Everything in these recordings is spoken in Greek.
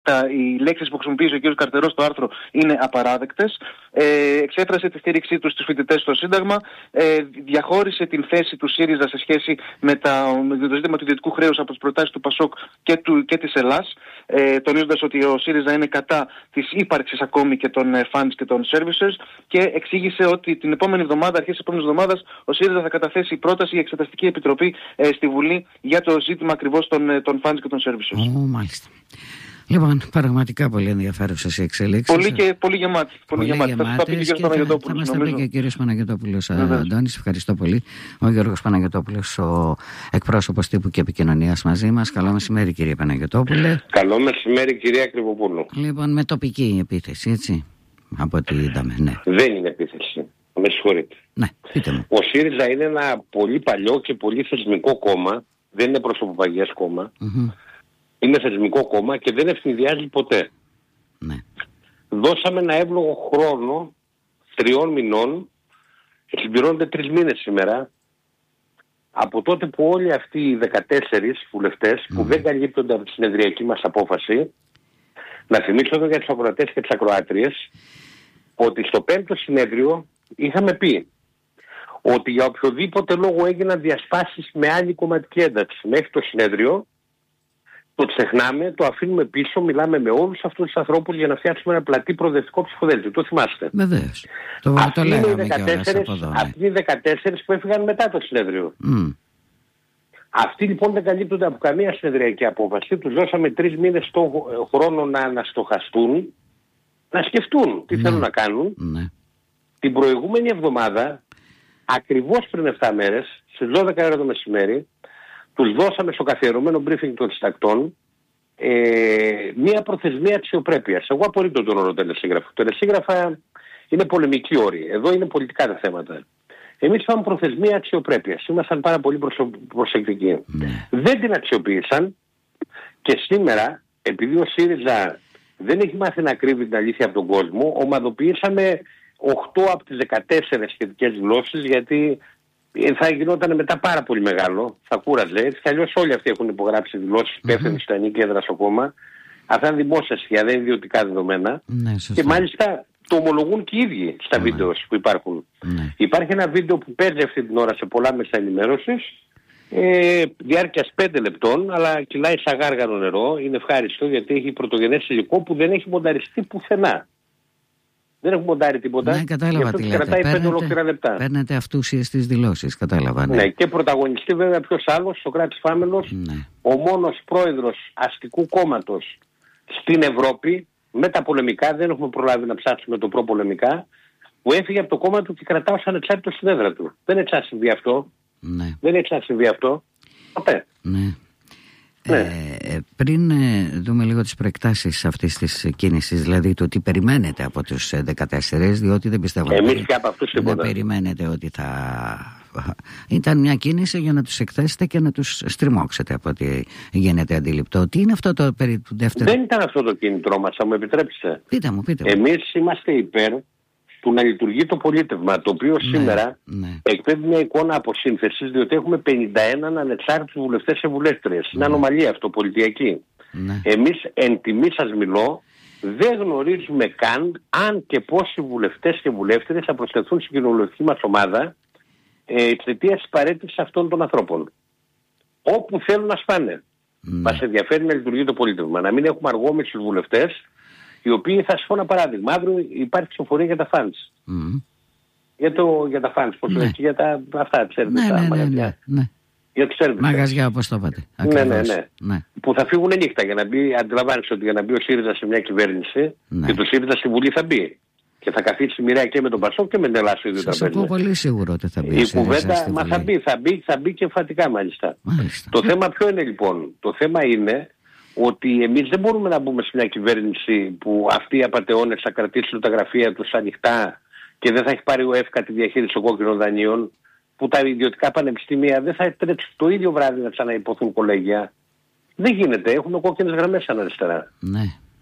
οι λέξεις που χρησιμοποιήσει ο κ. Καρτερός στο άρθρο είναι απαράδεκτες. Εξέφρασε τη στήριξή του στους φοιτητές στο Σύνταγμα. Διαχώρισε την θέση του ΣΥΡΙΖΑ σε σχέση με το ζήτημα του ιδιωτικού χρέους από τις προτάσεις του ΠΑΣΟΚ και της Ελλάς, τονίζοντας ότι ο ΣΥΡΙΖΑ είναι κατά της ύπαρξης ακόμη και των funds και των services, και εξήγησε ότι την επόμενη εβδομάδα, αρχές της επόμενης εβδομάδας, ο ΣΥΡΙΖΑ θα καταθέσει πρόταση για εξεταστική επιτροπή στη Βουλή για το ζήτημα ακριβώς των funds και των services. Μάλιστα. Λοιπόν, πραγματικά πολύ ενδιαφέρουσες οι εξελίξεις. Πολύ γεμάτη. Θα μας τα πει και ο κύριος Παναγιωτόπουλος Αντώνης. Ευχαριστώ πολύ. Ο Γιώργος Παναγιωτόπουλος, ο εκπρόσωπος τύπου και επικοινωνίας μαζί μας. Καλό μεσημέρι, κύριε Παναγιωτόπουλε. Καλό μεσημέρι, κυρία Κρυβοπούλου. Λοιπόν, με τοπική επίθεση, έτσι, από ό,τι είδαμε, ναι. Δεν είναι επίθεση. Με συγχωρείτε. Ναι, πείτε μου. Ο ΣΥΡΙΖΑ είναι ένα πολύ παλιό και πολύ θεσμικό κόμμα. Δεν είναι προσωποπαγιές κόμμα. Είναι θεσμικό κόμμα και δεν ευνηδιάζει ποτέ. Ναι. Δώσαμε ένα εύλογο χρόνο 3 μηνών, συμπληρώνονται 3 μήνες σήμερα, από τότε που όλοι αυτοί οι 14 βουλευτές που δεν καλύπτονται από τη συνεδριακή μας απόφαση, να θυμίσω εδώ για τους ακροατές και τις ακροάτριες, ότι στο 5ο συνέδριο είχαμε πει ότι για οποιοδήποτε λόγο έγιναν διασπάσεις με άλλη κομματική ένταξη μέχρι το συνέδριο, το ξεχνάμε, το αφήνουμε πίσω, μιλάμε με όλους αυτούς τους ανθρώπους για να φτιάξουμε ένα πλατή προοδευτικό ψηφοδέλτιο. Το θυμάστε. Βεβαίως. Αυτοί είναι οι 14 που έφυγαν μετά το συνέδριο. Αυτοί λοιπόν δεν καλύπτονται από καμία συνεδριακή απόφαση. Τους δώσαμε 3 μήνες το χρόνο να αναστοχαστούν, να σκεφτούν τι θέλουν να κάνουν. Την προηγούμενη εβδομάδα, ακριβώς πριν 7 μέρες, στις 12 ώρα το μεσημέρι, τους δώσαμε στο καθιερωμένο briefing των συντακτών μία προθεσμία αξιοπρέπειας. Εγώ απορρίπτω τον όρο τελεσίγραφο. Τελεσίγραφα είναι πολεμική όρη. Εδώ είναι πολιτικά τα θέματα. Εμείς είπαμε προθεσμία αξιοπρέπειας. Ήμασταν πάρα πολύ προσεκτικοί. Δεν την αξιοποίησαν και σήμερα, επειδή ο ΣΥΡΙΖΑ δεν έχει μάθει να κρύβει την αλήθεια από τον κόσμο, ομαδοποιήσαμε 8 από τις 14 σχετικές δηλώσεις, γιατί θα γινόταν μετά πάρα πολύ μεγάλο, θα κούραζε. Έτσι κι αλλιώς όλοι αυτοί έχουν υπογράψει δηλώσεις υπεύθυνοι στο ενίκη έδρα στο κόμμα. Αυτά είναι δημόσια στοιχεία, δεν είναι ιδιωτικά δεδομένα. Και μάλιστα το ομολογούν και οι ίδιοι στα βίντεο που υπάρχουν. Υπάρχει ένα βίντεο που παίζει αυτή την ώρα σε πολλά μέσα ενημέρωσης, διάρκειας 5 λεπτών, αλλά κυλάει σαν γάργαρο νερό. Είναι ευχάριστο γιατί έχει πρωτογενές υλικό που δεν έχει μονταριστεί πουθενά. Δεν έχουμε μοντάρει τίποτα. Ναι, κατάλαβα τι λέτε. Κρατάει 5 ολόκληρα λεπτά. Παίρνετε αυτούσιες τις δηλώσεις, κατάλαβα. Ναι, και πρωταγωνιστή βέβαια ποιος άλλος, Σωκράτης Φάμελος, ο μόνος πρόεδρος αστικού κόμματος στην Ευρώπη, με τα πολεμικά, δεν έχουμε προλάβει να ψάξουμε το προπολεμικά, που έφυγε από το κόμμα του και κρατάω σαν εξάρτητο στην έδρα του. Δεν έχει ξανασυμβεί αυτό. Δεν έχει ξανασυμβεί αυτό. Ποτέ. Πριν δούμε λίγο τις προεκτάσεις αυτής της κίνησης, δηλαδή το τι περιμένετε από τους 14, διότι δεν πιστεύω να περιμένετε ότι θα ήταν μια κίνηση για να τους εκθέσετε και να τους στριμώξετε, από ό,τι γίνεται αντιληπτό. Τι είναι αυτό το περί του δεύτερου? Δεν ήταν αυτό το κίνητρό μας, θα μου επιτρέψετε. Πείτε μου. Εμείς είμαστε υπέρ του να λειτουργεί το πολίτευμα, το οποίο σήμερα εκπέμπει μια εικόνα αποσύνθεσης, διότι έχουμε 51 ανεξάρτητους βουλευτές και βουλεύτριες. Είναι ανομαλία αυτό, πολιτιακή. Εμείς, εν τιμή σας μιλώ, δεν γνωρίζουμε καν αν και πόσοι βουλευτές και βουλεύτριες θα προσθεθούν στην κοινοβουλευτική μας ομάδα εξαιτίας της παρέτησης αυτών των ανθρώπων. Όπου θέλουν να σπάνε. Μας ενδιαφέρει να λειτουργεί το πολίτευμα. Να μην έχουμε αργόμεσους βουλευτές, οι οποίοι, θα σας πω ένα παράδειγμα, αύριο υπάρχει ψηφοφορία για τα φαντς. Για τα φαντς, πώς λέει, και για τα αυτά, ξέρετε, τα μαγαζιά. Για τους σέρβις. Μαγαζιά, όπως το είπατε. Ναι. Που θα φύγουν νύχτα για να μπει, αντιλαμβάνεσαι ότι για να μπει ο ΣΥΡΙΖΑ σε μια κυβέρνηση, και το ΣΥΡΙΖΑ στη Βουλή θα μπει. Και θα καθίσει μοιραία και με τον Πασόκ και με την Ελλάδα στο ίδιο τραπέζι. Σας πω πολύ σίγουρο ότι θα μπει. Η κουβέντα, θα μπει και εμφατικά μάλιστα. Το θέμα ποιο είναι λοιπόν? Το θέμα είναι ότι εμείς δεν μπορούμε να μπούμε σε μια κυβέρνηση που αυτοί οι απατεώνες θα κρατήσουν τα γραφεία τους ανοιχτά και δεν θα έχει πάρει ο ΕΦΚΑ τη διαχείριση των κόκκινων δανείων, που τα ιδιωτικά πανεπιστήμια δεν θα επιτρέψουν το ίδιο βράδυ να ξαναϋποθούν κολέγια. Δεν γίνεται. Έχουμε κόκκινες γραμμές σαν αριστερά.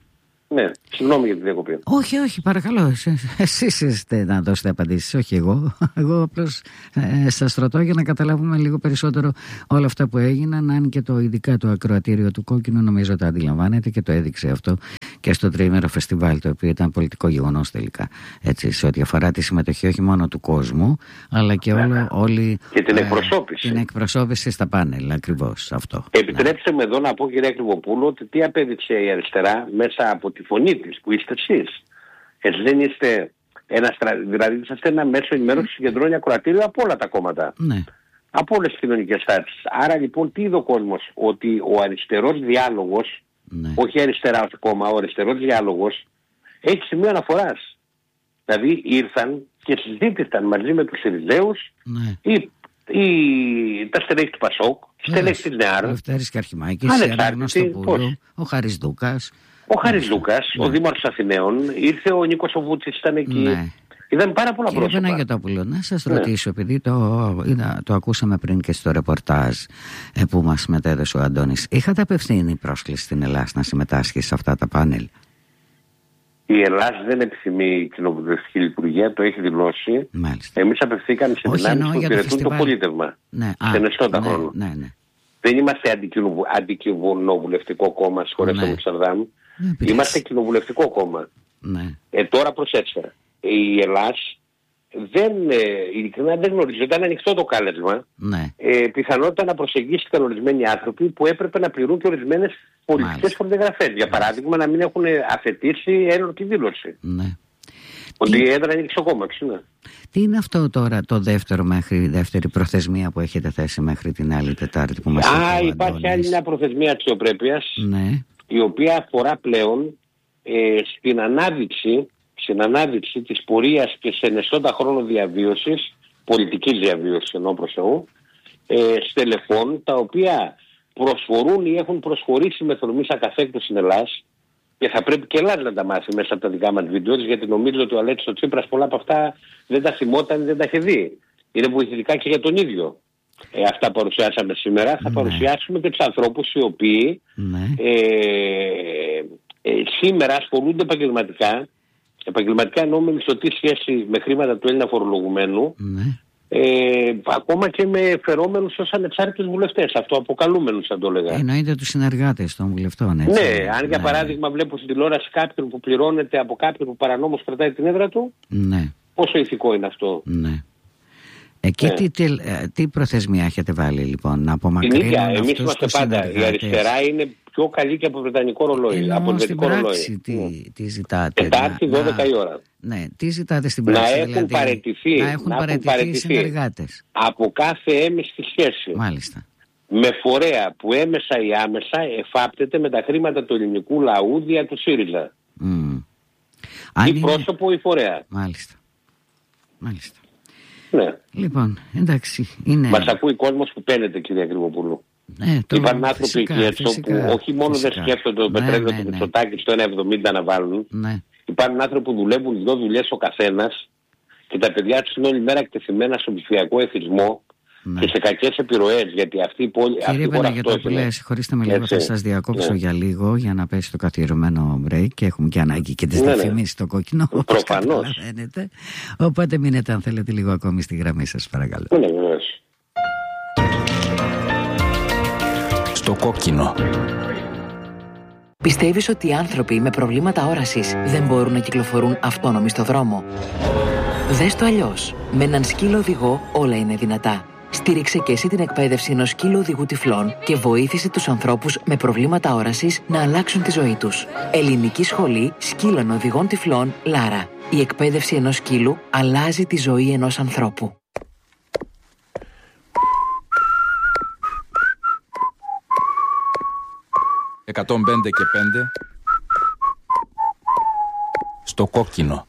Ναι, συγγνώμη για τη διακοπή. Όχι, παρακαλώ. Εσείς είστε να δώσετε απαντήσεις, όχι εγώ. Εγώ απλώς σας ρωτώ για να καταλάβουμε λίγο περισσότερο όλα αυτά που έγιναν. Αν και ειδικά το ακροατήριο του Κόκκινου νομίζω το αντιλαμβάνεται και το έδειξε αυτό και στο τριήμερο φεστιβάλ, το οποίο ήταν πολιτικό γεγονός τελικά. Έτσι, σε ό,τι αφορά τη συμμετοχή όχι μόνο του κόσμου, αλλά και όλη. Και την εκπροσώπηση. Την εκπροσώπηση στα πάνελ, ακριβώς αυτό. Επιτρέψτε με εδώ να πω, κυρία Κρυβοπούλου, ότι τι απέδειξε η αριστερά μέσα από τη φωνή της, που είστε εσείς. Έτσι δεν είστε δηλαδή είσαστε ένα μέσο ενημέρωση που συγκεντρώνει ακροατήριο από όλα τα κόμματα. Ναι. Από όλες τις κοινωνικές τάξεις. Άρα λοιπόν τι είδε ο κόσμος? Ότι ο αριστερός διάλογος, ναι, όχι αριστερά ως κόμμα, ο αριστερός διάλογος έχει σημείο αναφοράς. Δηλαδή ήρθαν και συζήτησαν μαζί με τους Συριζέους, ναι, τα στελέχη του Πασόκ, στελέχη της ΝΕΑΡ, ο Λευτέρης Καρχημάκης, ο Χάρης Δούκας. Ο Χάρης Δούκας, ο Δήμαρχος Αθηναίων, ήρθε ο Νίκος ο Βούτσης, ήταν εκεί. Ναι. Είδαν πάρα πολλά πρόσωπα. Κύριε Παναγιωτόπουλο, να σας ρωτήσω, επειδή το ακούσαμε πριν και στο ρεπορτάζ που μας μετέδωσε ο Αντώνης, είχατε απευθύνει πρόσκληση στην Ελλάδα να συμμετάσχει σε αυτά τα πάνελ? Η Ελλάδα δεν επιθυμεί η κοινοβουλευτική λειτουργία, το έχει δηλώσει. Μάλιστα. Εμείς απευθύνθηκαμε σε δυνάμεις που υπηρετούν το πολίτευμα. Ναι. Στενεστότα χρόνο. Ναι. Δεν είμαστε αντικοινοβουλευτικό κόμμα, συγχωρέστε μου, Ξαρδάμ. Είμαστε κοινοβουλευτικό κόμμα. Ναι. Τώρα προσέξτε. Η Ελλάδα ειλικρινά δεν γνωρίζει. Ήταν ανοιχτό το κάλεσμα. Ναι. Πιθανότητα να προσεγγίστηκαν ορισμένοι άνθρωποι που έπρεπε να πληρούν και ορισμένες πολιτικές προδιαγραφές. Για παράδειγμα, να μην έχουν αθετήσει ένορκη δήλωση. Ναι. Ότι η έδρα είναι στο κόμμα. Τι είναι αυτό τώρα το δεύτερη προθεσμία που έχετε θέσει μέχρι την άλλη Τετάρτη που μας είπε? Υπάρχει άλλη μια προθεσμία αξιοπρέπειας, ναι, η οποία αφορά πλέον στην ανάδειξη της πορείας και σε ενεστώτα χρόνο διαβίωσης, πολιτικής διαβίωσης εννοώ προς Θεού, στελεχών τα οποία προσφορούν ή έχουν προσχωρήσει με θορμής ακαθέκτου στην Ελλάδα, και θα πρέπει και η Ελλάδα να τα μάθει μέσα από τα δικά μας βίντεο, γιατί νομίζω ότι ο Αλέξης ο Τσίπρας πολλά από αυτά δεν τα θυμόταν, δεν τα είχε δει. Είναι βοηθητικά και για τον ίδιο. Αυτά παρουσιάσαμε σήμερα. Θα παρουσιάσουμε και τους ανθρώπους οι οποίοι σήμερα ασχολούνται επαγγελματικά εννοώ με μισθωτή σχέση με χρήματα του Έλληνα φορολογουμένου, ακόμα και με φερόμενους ως ανεξάρτητους βουλευτές, αυτοαποκαλούμενους θα το έλεγα. Εννοείται τους συνεργάτες των βουλευτών, έτσι. Ναι, αν για παράδειγμα βλέπω στην τηλεόραση κάποιον που πληρώνεται από κάποιον που παρανόμως κρατάει την έδρα του, πόσο ηθικό είναι αυτό? Ναι. Εκεί τι προθεσμία έχετε βάλει λοιπόν, να απομακρύνουν την ίδια, αυτούς εμείς είμαστε τους πάντα. συνεργάτες? Η αριστερά είναι πιο καλή και από βρετανικό ρολόι. Από στην πράξη τι ζητάτε? Τετάρτη 12 η ώρα. Ναι, τι ζητάτε στην πράξη? Να έχουν παραιτηθεί, να έχουν παραιτηθεί οι συνεργάτες από κάθε έμεστη σχέση. Μάλιστα. Με φορέα που έμεσα ή άμεσα εφάπτεται με τα χρήματα του ελληνικού λαού δια του ΣΥΡΙΖΑ. Ή πρόσωπο ή φορέα. Μάλιστα. Ναι. Λοιπόν, εντάξει. Μας ακούει κόσμος που παίρνεται, κυρία Κρυβοπούλου. Υπάρχουν άνθρωποι εκεί έξω που όχι μόνο δεν σκέφτονται το πετρέλαιο του Μητσοτάκη στο 1,70 να βάλουν. Υπάρχουν άνθρωποι που δουλεύουν 2 δουλειές ο καθένας και τα παιδιά τους είναι όλη μέρα εκτεθειμένα στον ψηφιακό εθισμό και σε κακές επιρροές, γιατί αυτή η πόλη. Κύριε Παναγιωτόπουλε, συγχωρήστε με λίγο, θα σας διακόψω για λίγο για να πέσει το καθιερωμένο break και έχουμε και ανάγκη και τις διαφημίσεις στο Κόκκινο. Προφανώς. Οπότε μείνετε αν θέλετε λίγο ακόμη στη γραμμή σας, παρακαλώ. Στο Κόκκινο. Πιστεύεις ότι οι άνθρωποι με προβλήματα όρασης δεν μπορούν να κυκλοφορούν αυτόνομοι στο δρόμο? Δες το αλλιώς. Με έναν σκύλο οδηγό όλα είναι δυνατά. Στήριξε και εσύ την εκπαίδευση ενός σκύλου οδηγού τυφλών και βοήθησε τους ανθρώπους με προβλήματα όρασης να αλλάξουν τη ζωή τους. Ελληνική Σχολή Σκύλων Οδηγών Τυφλών Λάρα. Η εκπαίδευση ενός σκύλου αλλάζει τη ζωή ενός ανθρώπου. «105 και 5» στο Κόκκινο.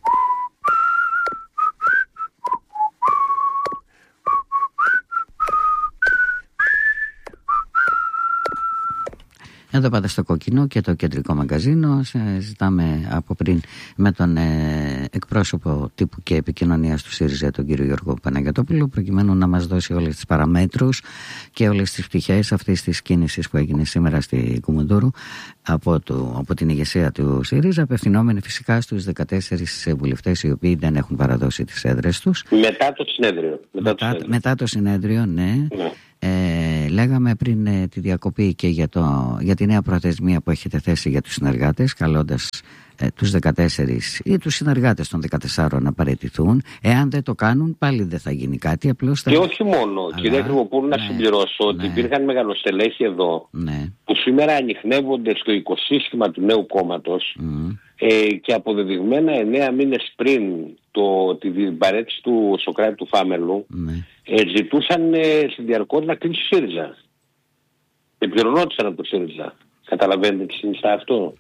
Εδώ πάτε στο Κόκκινο και το κεντρικό μαγκαζίνο. Ζητάμε από πριν με τον εκπρόσωπο τύπου και επικοινωνίας του ΣΥΡΙΖΑ, τον κύριο Γιώργο Παναγιωτόπουλο, προκειμένου να μας δώσει όλες τις παραμέτρους και όλες τις πτυχές αυτής της κίνησης που έγινε σήμερα στη Κουμουντούρου από την ηγεσία του ΣΥΡΙΖΑ, απευθυνόμενοι φυσικά στους 14 βουλευτές οι οποίοι δεν έχουν παραδώσει τις έδρες τους. Μετά το συνέδριο. Μετά το συνέδριο, ναι. Λέγαμε πριν τη διακοπή και για τη νέα προθεσμία που έχετε θέσει για τους συνεργάτες, καλώντας τους 14 ή τους συνεργάτες των 14 να παραιτηθούν. Εάν δεν το κάνουν, πάλι δεν θα γίνει κάτι. Απλώς θα... Και όχι μόνο, κύριε Χρυβοπούλου, να συμπληρώσω ότι υπήρχαν μεγαλοστελέχοι εδώ που σήμερα ανιχνεύονται στο οικοσύστημα του νέου κόμματος και αποδεδειγμένα 9 μήνες πριν την παρέτηση του Σωκράτη του Φάμελου ζητούσαν στην διαρκότητα να κλείσει ΣΥΡΙΖΑ. Επικοινωνόντουσαν από το ΣΥΡΙΖΑ. Καταλαβαίνετε τι συνιστά αυτό?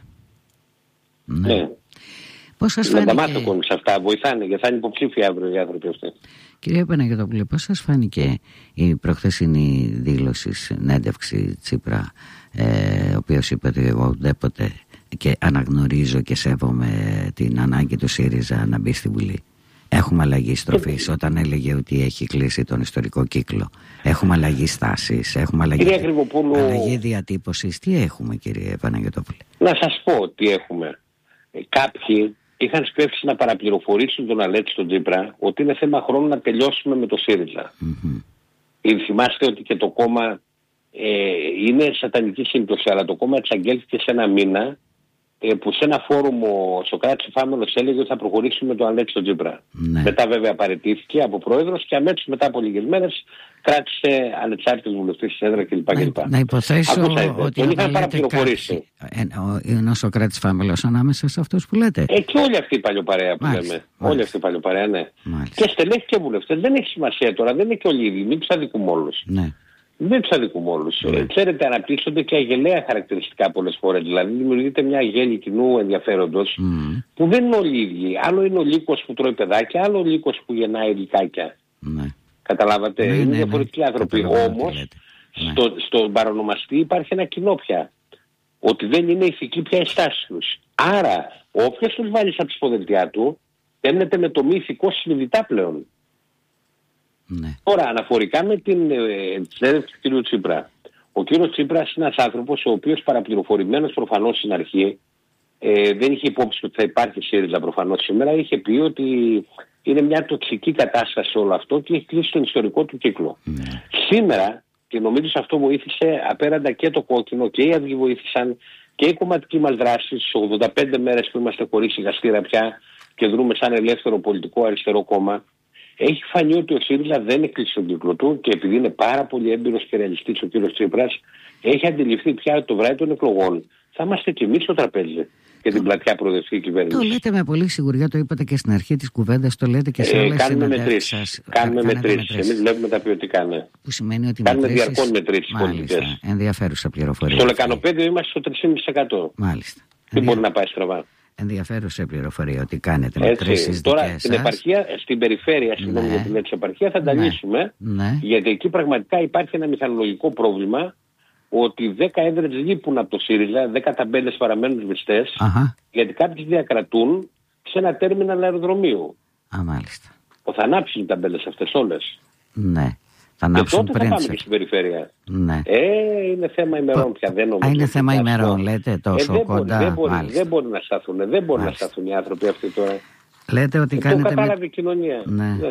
Ναι. Πώς σας φάνηκε... Να τα μάθω σε αυτά, βοηθάνε, γιατί θα είναι υποψήφοι αύριο οι άνθρωποι αυτοί. Κύριε Παναγιωτόπουλε, πώς σας φάνηκε η προχθεσινή δήλωση, συνέντευξη Τσίπρα, ο οποίος είπε ότι εγώ ουδέποτε και αναγνωρίζω και σέβομαι την ανάγκη του ΣΥΡΙΖΑ να μπει στη Βουλή? Έχουμε αλλαγή στροφής όταν έλεγε ότι έχει κλείσει τον ιστορικό κύκλο. Έχουμε αλλαγή στάσης, έχουμε αλλαγή διατύπωσης. Τι έχουμε, κύριε Παναγιωτόπουλε? Να σας πω τι έχουμε. Κάποιοι είχαν σκέφτησει να παραπληροφορήσουν τον Αλέξη τον Τσίπρα ότι είναι θέμα χρόνου να τελειώσουμε με το ΣΥΡΙΖΑ. Θυμάστε ότι και το κόμμα είναι σατανική σύμπτωση, αλλά το κόμμα εξαγγέλθηκε σε ένα μήνα που σε ένα φόρουμ ο Σωκράτης ο Φάμελος έλεγε ότι θα προχωρήσουμε με τον Αλέξη τον Τσίπρα. Μετά βέβαια παραιτήθηκε από πρόεδρος και αμέσως μετά από λίγες μέρες κράτησε ανεξάρτητους βουλευτές της έδρα κλπ. Να υποθέσω ότι τον είχαν παραπληροφορήσει. Είναι ο Σωκράτης Φάμελος ανάμεσα σε αυτούς που λέτε. Και όλη αυτή η παλιοπαρέα που λέμε. Όλη αυτή η παλιοπαρέα, ναι. Και στελέχη και βουλευτές. Δεν έχει σημασία τώρα, δεν είναι και όλοι ίδιοι. Μην τους αδικούμε όλους. Δεν τους αδικούμε όλους. Ξέρετε, αναπτύσσονται και αγελαία χαρακτηριστικά πολλές φορές. Δηλαδή, δημιουργείται μια γέλη κοινού ενδιαφέροντος που δεν είναι όλοι ίδιοι. Άλλο είναι ο λύκος που τρώει παιδάκια, άλλο ο λύκος που γεννάει λυκάκια. Καταλάβατε, είναι διαφορετικοί άνθρωποι. Όμως, στον παρονομαστή υπάρχει ένα κοινό πια. Ότι δεν είναι ηθική πια η στάση τους. Άρα, όποιος τους βάλει στα ψηφοδελτιά του, τέμνεται με το μη ηθικό συνειδητά πλέον. Τώρα, αναφορικά με την συνέντευξη του κ. Τσίπρα. Ο κ. Τσίπρας είναι ένας άνθρωπος ο οποίος παραπληροφορημένος προφανώς στην αρχή δεν είχε υπόψη ότι θα υπάρχει ΣΥΡΙΖΑ προφανώς σήμερα. Είχε πει ότι είναι μια τοξική κατάσταση όλο αυτό και έχει κλείσει τον ιστορικό του κύκλο. Σήμερα, και νομίζω σε αυτό βοήθησε απέραντα και το Κόκκινο και οι Αυγοί βοήθησαν και η κομματική μας δράση στις 85 μέρες που είμαστε χωρίς σιγαστήρα πια και δρούμε σαν ελεύθερο πολιτικό αριστερό κόμμα. Έχει φανεί ότι ο ΣΥΡΙΖΑ δεν έκλεισε τον κύκλο του και επειδή είναι πάρα πολύ έμπειρος και ρεαλιστής ο κ. Τσίπρας, έχει αντιληφθεί πια ότι το βράδυ των εκλογών θα είμαστε κι εμείς στο τραπέζι και την πλατιά προοδευτική κυβέρνηση. Το λέτε με πολύ σιγουριά, το είπατε και στην αρχή της κουβέντας, το λέτε και σε όλες τις συναντήσεις σας. Κάνουμε μετρήσεις. Εμείς βλέπουμε τα ποιοτικά, ναι. Που σημαίνει ότι κάνουμε διαρκώς μετρήσεις πολιτικές. Ενδιαφέρουσα πληροφορία. Στο λεκανοπέδιο είμαστε στο 3,5%. Μάλιστα. Τι μπορεί να πάει στραβά? Ενδιαφέρουσα πληροφορία ότι κάνετε μετρήσεις. Τώρα στην επαρχία, στην περιφέρεια, συγγνώμη για την έτσι επαρχία, θα τα λύσουμε. Γιατί εκεί πραγματικά υπάρχει ένα μηχανολογικό πρόβλημα ότι 10 έδρες λείπουν από το ΣΥΡΙΖΑ, 10 ταμπέλες παραμένουν σβηστές, γιατί κάποιοι διακρατούν σε ένα τέρμιναλ αεροδρομίου. Μάλιστα. Θα ανάψουν οι ταμπέλες αυτές όλες. Ναι. Και τότε θα πάμε και στην περιφέρεια. Είναι θέμα ημερών πια. Είναι θέμα ημερών, λέτε, τόσο κοντά. Δεν μπορεί να σταθούν. Δεν μπορεί να σταθούν οι άνθρωποι αυτοί τώρα. Λέτε ότι κάνετε. Κατάλαβε η κοινωνία.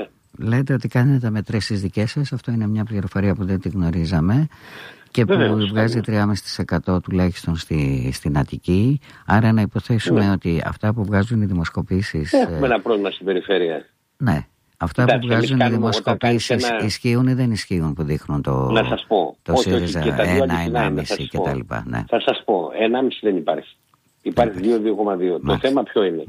Λέτε ότι κάνετε μετρήσεις δικές σας. Αυτό είναι μια πληροφορία που δεν τη γνωρίζαμε. Και που βγάζει 3,5% τουλάχιστον στην Αττική. Άρα να υποθέσουμε ότι αυτά που βγάζουν οι δημοσκοπήσεις. Έχουμε ένα πρόβλημα στην περιφέρεια. Ναι. Αυτά που βγάζουν οι δημοσκοπήσεις ισχύουν ή δεν ισχύουν που δείχνουν το ΣΥΡΙΖΑ 1,5 κτλ. Θα σας πω, 1,5 δεν υπάρχει. Υπάρχει 2,2. Το θέμα ποιο είναι?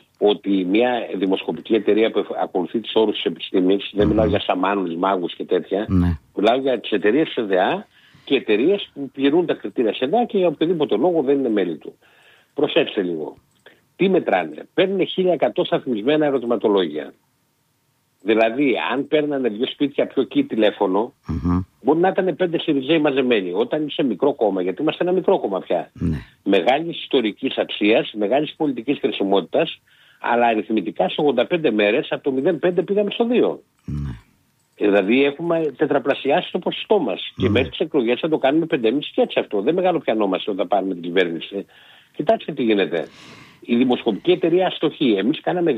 Ότι μια δημοσκοπική εταιρεία που ακολουθεί τις όρους της επιστήμης, δεν μιλάω για σαμάνους, μάγους και τέτοια, μιλάω για τις εταιρείες ΣΕΔΑ και εταιρείες που πληρούν τα κριτήρια ΣΕΔΑ και για οποιοδήποτε λόγο δεν είναι μέλη του. Προσέξτε λίγο. Τι μετράνε? Παίρνουν 1.100 σταθμισμένα ερωτηματολόγια. Δηλαδή, αν παίρνανε 2 σπίτια πιο εκεί τηλέφωνο, μπορεί να ήταν 5 Σιριζέοι μαζεμένοι. Όταν είσαι μικρό κόμμα, γιατί είμαστε ένα μικρό κόμμα πια, μεγάλης ιστορικής αξίας, μεγάλης πολιτικής χρησιμότητας, αλλά αριθμητικά σε 85 μέρες από το 0,5 πήγαμε στο 2. Δηλαδή έχουμε τετραπλασιάσει το ποσοστό μας. Και μέχρι τις εκλογές θα το κάνουμε 5,5 και έτσι αυτό. Δεν μεγάλο πιανόμαστε όταν πάρουμε την κυβέρνηση. Κοιτάξτε τι γίνεται. Η δημοσκοπική εταιρεία αστοχή. Εμείς κάναμε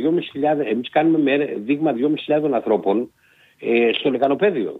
δείγμα 2.500 ανθρώπων στο λεκανοπέδιο.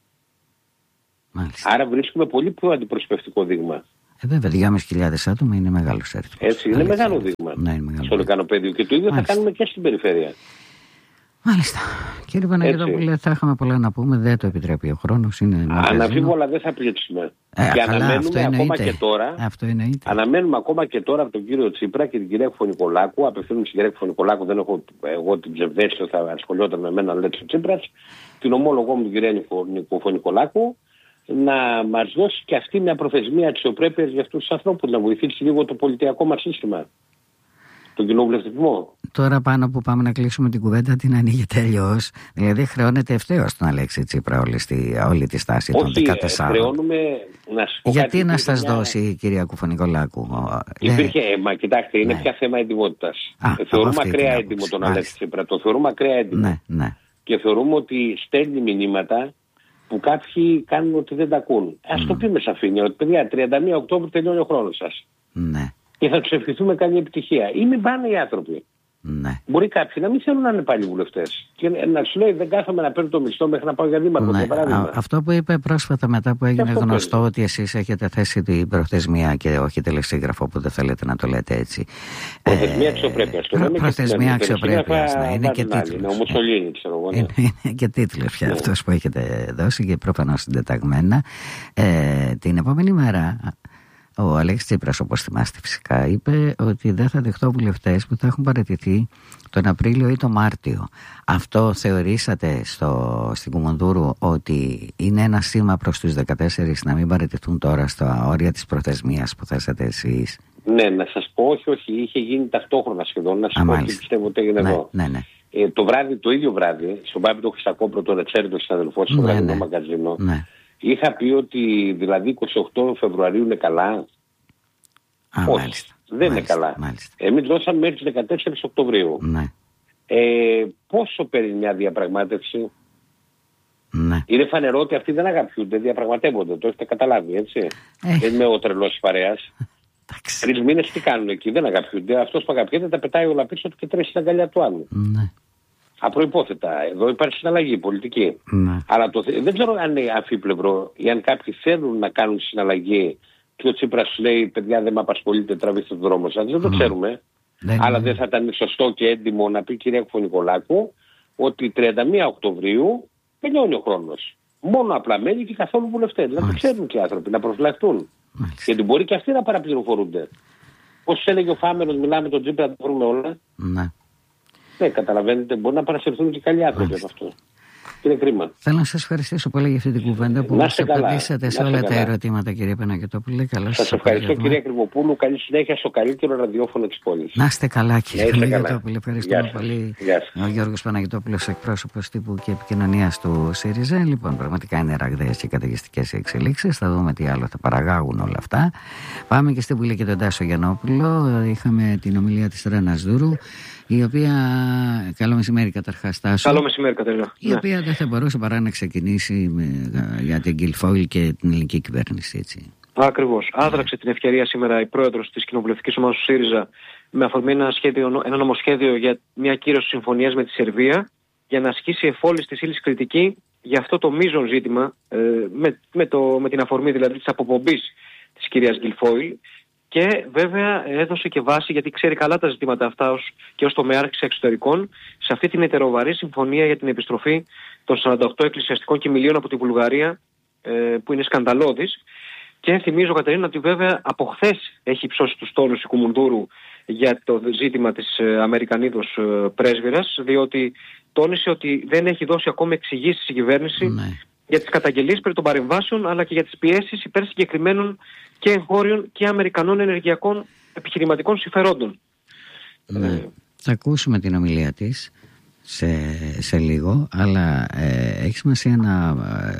Μάλιστα. Άρα βρίσκουμε πολύ πιο αντιπροσωπευτικό δείγμα. Βέβαια, 2.500 άτομα είναι μεγάλος αριθμός. Έτσι, είναι μεγάλο δείγμα στο λεκανοπέδιο. Και το ίδιο θα κάνουμε και στην περιφέρεια. Μάλιστα. Κύριε Παναγιωτόπουλε, θα είχαμε πολλά να πούμε. Δεν το επιτρέπει ο χρόνος. Αναμφίβολα δεν θα πλήξουμε. Και αναμένουμε ακόμα και τώρα. Αναμένουμε ακόμα και τώρα από τον κύριο Τσίπρα και την κυρία Κουφονικολάκου. Απευθύνουμε στην κυρία Κουφονικολάκου, δεν έχω εγώ την ψευδέστηση ότι θα ασχολιόταν με εμένα, λέτε ο Τσίπρας. Την ομόλογό μου την κυρία Κουφονικολάκου να μας δώσει και αυτή μια προθεσμία αξιοπρέπειας για αυτούς τους ανθρώπους, να βοηθήσει λίγο το πολιτιακό μας σύστημα. Τον κοινοβουλευτισμό. Τώρα πάνω που πάμε να κλείσουμε την κουβέντα, την ανοίγετε αλλιώς. Δηλαδή χρεώνεται ευθέως τον Αλέξη Τσίπρα όλη τη στάση των 14. Χρεώνουμε να σου πω. Γιατί να σας δώσει η κυρία Κουφονικολάκου? Υπήρχε, κοιτάξτε, είναι πια θέμα εντιμότητας. Θεωρούμε ακραία έντιμο τον Αλέξη Τσίπρα. Το θεωρούμε ακραία έντιμο. Και θεωρούμε ότι στέλνει μηνύματα που κάποιοι κάνουν ότι δεν τα ακούν. Ας το πει με σαφήνεια, ότι παιδιά, 31 Οκτώβρη τελειώνει ο χρόνος σας. Και θα τους ευχηθούμε καλή επιτυχία. Ή μην πάνε οι άνθρωποι. Μπορεί κάποιοι να μην θέλουν να είναι πάλι βουλευτές. Και να σου λέει δεν κάθομαι να παίρνω το μισθό μέχρι να πάω για δήμαρχο. Αυτό που είπε πρόσφατα μετά που έγινε γνωστό ότι εσείς έχετε θέσει την προθεσμία και όχι τελεσίγραφο που δεν θέλετε να το λέτε έτσι. Προθεσμία αξιοπρέπειας. Προθεσμία αξιοπρέπειας. Είναι και τίτλος. Είναι ο Μουσολίνη, ξέρω εγώ. Είναι και τίτλος πια αυτός που έχετε δώσει και προφανώς συντεταγμένα. Την επόμενη μέρα ο Αλέξης Τσίπρας, όπως θυμάστε φυσικά, είπε ότι δεν θα δεχτώ βουλευτές που θα έχουν παραιτηθεί τον Απρίλιο ή τον Μάρτιο. Αυτό θεωρήσατε στην Κουμουνδούρου ότι είναι ένα σήμα προς τους 14 να μην παραιτηθούν τώρα στα όρια της προθεσμίας που θέσατε εσείς? Ναι, να σας πω, όχι, είχε γίνει ταυτόχρονα σχεδόν. Να σας πω τι πιστεύω ότι έγινε εδώ. Το βράδυ, το ίδιο βράδυ, στον Πάπη τον Χρυσακόπουλο, τον Ρετσέρη, τον συναδελφό, στο βραδινό μαγκαζίνο, είχα πει ότι δηλαδή 28 Φεβρουαρίου είναι καλά. Όχι, δεν είναι καλά. Εμείς δώσαμε μέχρι τις 14 Οκτωβρίου. Πόσο παίρνει μια διαπραγμάτευση? Είναι φανερό ότι αυτοί δεν αγαπιούνται, διαπραγματεύονται. Το έχετε καταλάβει, έτσι. Δεν είμαι ο τρελός της παρέας. 3 μήνες τι κάνουν εκεί, δεν αγαπιούνται. Αυτός που αγαπιέται τα πετάει όλα πίσω του και τρέχει στην αγκαλιά του άλλου. Απροϋπόθετα. Εδώ υπάρχει συναλλαγή πολιτική. Αλλά δεν ξέρω αν είναι αφίπλευρο ή αν κάποιοι θέλουν να κάνουν συναλλαγή και ο Τσίπρας λέει παιδιά δεν με απασχολείτε, τραβήστε τον δρόμο σας. Δεν το ξέρουμε. Αλλά δεν θα ήταν σωστό και έντιμο να πει η κυρία Κουφονικολάκου ότι 31 Οκτωβρίου τελειώνει ο χρόνος. Μόνο απλά μέλη και καθόλου βουλευτές. Να το ξέρουν και οι άνθρωποι, να προφυλαχτούν. Γιατί μπορεί και αυτοί να παραπληροφορούνται. Πώς έλεγε ο Φάμερος, μιλάμε με τον Τσίπρα, τα βρούμε όλα. Ναι, καταλαβαίνετε, μπορεί να παρασυρθούν και καλοί άνθρωποι από αυτό. Είναι κρίμα. Θέλω να σας ευχαριστήσω πολύ για αυτή την κουβέντα που μας απαντήσατε σε όλα τα ερωτήματα, κύριε Παναγιωτόπουλε. Σας ευχαριστώ, κύριε Κρυβοπούλου. Καλή συνέχεια στο καλύτερο ραδιόφωνο της πόλης. Να είστε καλά, κύριε Παναγιωτόπουλε. Ευχαριστούμε πολύ. Ο Γιώργος Παναγιωτόπουλος, εκπρόσωπος τύπου και επικοινωνίας του ΣΥΡΙΖΑ. Λοιπόν, πραγματικά είναι ραγδαίες και καταιγιστικές οι εξελίξεις. Θα δούμε τι άλλο θα παραγάγουν όλα αυτά. Πάμε και στη Βουλή και τον Τάσο Γιαννόπουλο. Είχαμε την ομιλία της Ρένας Δούρου, η οποία. Καλό μεσημέρι καταρχάς, Τάσο. Καλό μεσημέρι, Κατερίνα. Η οποία δεν θα μπορούσε παρά να ξεκινήσει για την Γκιλφόιλ και την ελληνική κυβέρνηση, έτσι. Ακριβώς. Άδραξε την ευκαιρία σήμερα η πρόεδρος της κοινοβουλευτικής ομάδας του ΣΥΡΙΖΑ με αφορμή ένα νομοσχέδιο για μια κύρωση συμφωνίας με τη Σερβία για να ασκήσει εφόλης της ύλης κριτική για αυτό το μείζον ζήτημα με την αφορμή δηλαδή της αποπομπής της κυρίας Γκιλφόιλ. Και βέβαια έδωσε και βάση, γιατί ξέρει καλά τα ζητήματα αυτά και ως τομέαρχης εξωτερικών, σε αυτή την ετεροβαρή συμφωνία για την επιστροφή των 48 εκκλησιαστικών κοιμηλίων από τη Βουλγαρία, που είναι σκανδαλώδης. Και θυμίζω, Κατερίνα, ότι βέβαια από χθες έχει υψώσει τους τόνους η Κουμουνδούρου για το ζήτημα της Αμερικανίδος πρέσβυρας, διότι τόνισε ότι δεν έχει δώσει ακόμη εξηγήσεις η κυβέρνηση για τις καταγγελίες περί των παρεμβάσεων, αλλά και για τις πιέσεις υπέρ συγκεκριμένων και εγχώριων και αμερικανών ενεργειακών επιχειρηματικών συμφερόντων. Θα ακούσουμε την ομιλία της. σε λίγο, αλλά έχει σημασία να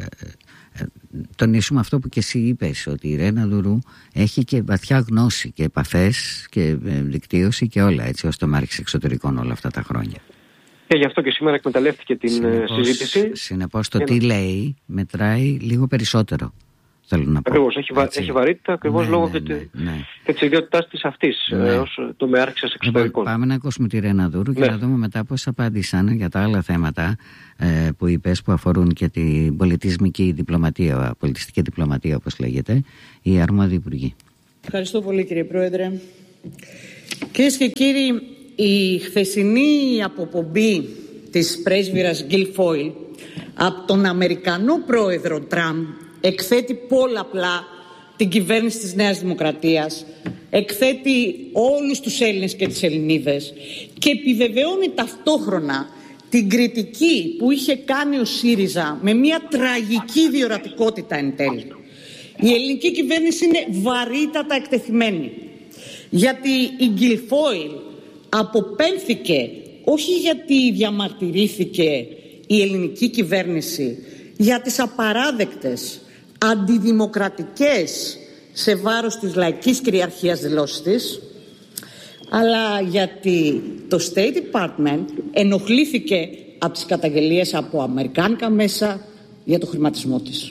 τονίσουμε αυτό που και εσύ είπες, ότι η Ρένα Δουρού έχει και βαθιά γνώση και επαφές και δικτύωση και όλα, έτσι, ως το Μάρξ εξωτερικών όλα αυτά τα χρόνια. Και γι' αυτό και σήμερα εκμεταλλεύτηκε την συζήτηση. Συνεπώς το τι λέει μετράει λίγο περισσότερο. Ακριβώς, έχει βαρύτητα ακριβώς λόγω και της ιδιότητάς της αυτής ως τομεάρχησης εξωτερικών. Πάμε να ακούσουμε τη Ρένα Δούρου και να δούμε μετά πώς απάντησαν για τα άλλα θέματα που είπες, που αφορούν και την πολιτισμική διπλωματία, πολιτιστική διπλωματία όπως λέγεται, οι αρμόδιοι υπουργοί. Ευχαριστώ πολύ, κύριε Πρόεδρε. Κυρίες και κύριοι, η χθεσινή αποπομπή της πρέσβυρας Γκίλ Φόιλ από τον Αμερικανό πρόεδρο Τραμπ εκθέτει πολλαπλά την κυβέρνηση της Νέας Δημοκρατίας, εκθέτει όλους τους Έλληνες και τις Ελληνίδες και επιβεβαιώνει ταυτόχρονα την κριτική που είχε κάνει ο ΣΥΡΙΖΑ με μια τραγική διορατικότητα εν τέλει. Η ελληνική κυβέρνηση είναι βαρύτατα εκτεθειμένη, γιατί η Γκίλ Φόιλ αποπέμφθηκε όχι γιατί διαμαρτυρήθηκε η ελληνική κυβέρνηση για τις απαράδεκτες, αντιδημοκρατικές σε βάρος της λαϊκής κυριαρχίας δηλώσεις της, αλλά γιατί το State Department ενοχλήθηκε από τις καταγγελίες από αμερικάνικα μέσα για το χρηματισμό της.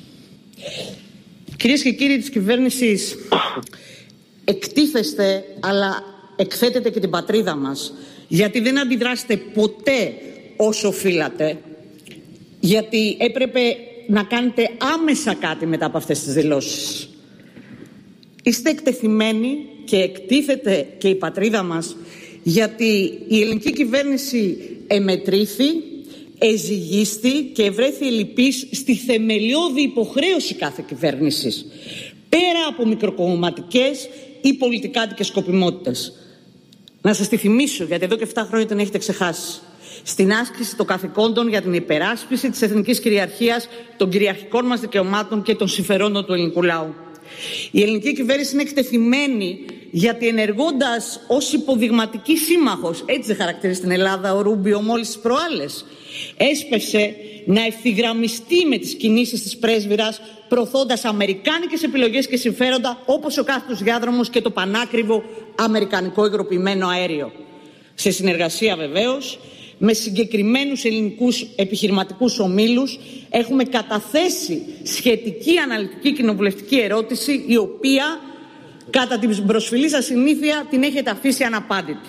Κυρίες και κύριοι της κυβέρνησης, εκτίθεστε, αλλά εκθέτετε και την πατρίδα μας, γιατί δεν αντιδράσετε ποτέ όσο οφείλατε, γιατί έπρεπε να κάνετε άμεσα κάτι μετά από αυτές τις δηλώσεις. Είστε εκτεθειμένοι και εκτίθεται και η πατρίδα μας, γιατί η ελληνική κυβέρνηση εμετρήθη, εζυγίστη και ευρέθη ελλειπής στη θεμελιώδη υποχρέωση κάθε κυβέρνησης, πέρα από μικροκομματικές ή πολιτικάτικες σκοπιμότητες. Να σας τη θυμίσω, γιατί εδώ και 7 χρόνια την έχετε ξεχάσει. Στην άσκηση των καθηκόντων για την υπεράσπιση της εθνικής κυριαρχίας, των κυριαρχικών μας δικαιωμάτων και των συμφερόντων του ελληνικού λαού. Η ελληνική κυβέρνηση είναι εκτεθειμένη, γιατί ενεργώντας ως υποδειγματική σύμμαχος, έτσι δεν χαρακτηρίζει την Ελλάδα ο Ρούμπιο μόλις τις προάλλες, έσπευσε να ευθυγραμμιστεί με τις κινήσεις της πρέσβυρας, προωθώντας αμερικάνικες επιλογές και συμφέροντα, όπως ο κάθετος διάδρομος και το πανάκριβο αμερικανικό υγροποιημένο αέριο. Σε συνεργασία βεβαίως με συγκεκριμένους ελληνικούς επιχειρηματικούς ομίλους έχουμε καταθέσει σχετική αναλυτική κοινοβουλευτική ερώτηση, η οποία κατά την προσφυλή σας συνήθεια την έχετε αφήσει αναπάντητη.